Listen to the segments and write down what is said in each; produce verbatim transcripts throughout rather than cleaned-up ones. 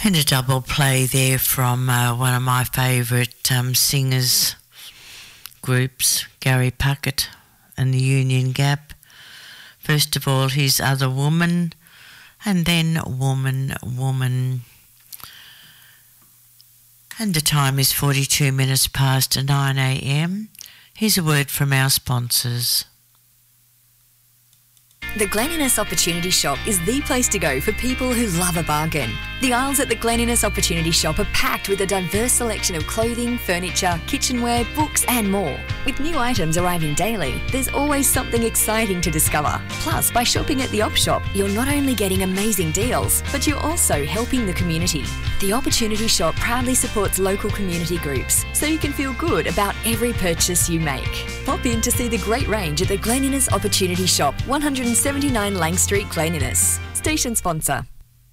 And a double play there from uh, one of my favourite um, singers groups, Gary Puckett and the Union Gap. First of all, his Other Woman, and then Woman, Woman. And the time is forty-two minutes past nine a m. Here's a word from our sponsors. The Glen Innes Opportunity Shop is the place to go for people who love a bargain. The aisles at the Glen Innes Opportunity Shop are packed with a diverse selection of clothing, furniture, kitchenware, books and more. With new items arriving daily, there's always something exciting to discover. Plus, by shopping at the Op Shop, you're not only getting amazing deals, but you're also helping the community. The Opportunity Shop proudly supports local community groups, so you can feel good about every purchase you make. Pop in to see the great range at the Glen Innes Opportunity Shop, one seventy-nine Lang Street, Glen Innes. Station sponsor.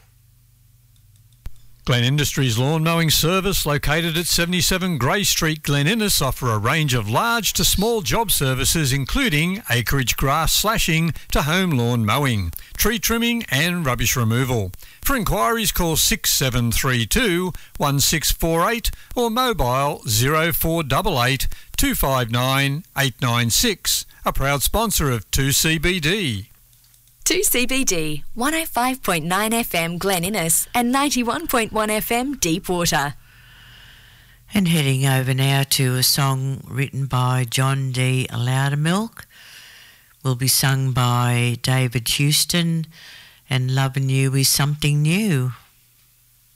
Glen Industries Lawn Mowing Service, located at seventy-seven Grey Street, Glen Innes, offer a range of large to small job services including acreage grass slashing to home lawn mowing, tree trimming and rubbish removal. For inquiries, call six seven three two, one six four eight or mobile zero four eight eight, two five nine, eight nine six. A proud sponsor of two C B D. two C B D, one oh five point nine F M Glen Innes and ninety-one point one F M Deepwater. And heading over now to a song written by John D. Loudermilk, will be sung by David Houston, and Lovin' You Is Something New.